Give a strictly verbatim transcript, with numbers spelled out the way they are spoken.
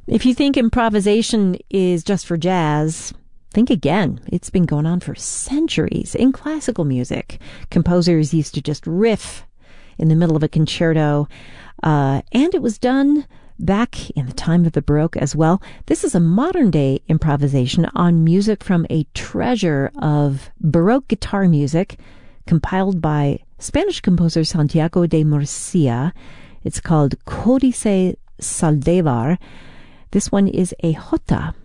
If you think improvisation is just for jazz, think again. It's been going on for centuries. In classical music, composers used to just riff in the middle of a concerto, uh, and it was done back in the time of the Baroque as well. This is a modern-day improvisation on music from a treasure of Baroque guitar music compiled by Spanish composer Santiago de Murcia. It's called Códice Saldivar. This one is a jota.